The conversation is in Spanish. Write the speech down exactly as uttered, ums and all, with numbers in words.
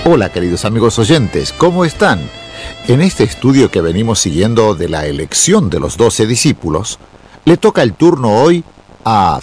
Hola queridos amigos oyentes, ¿cómo están? En este estudio que venimos siguiendo de la elección de los doce discípulos, le toca el turno hoy a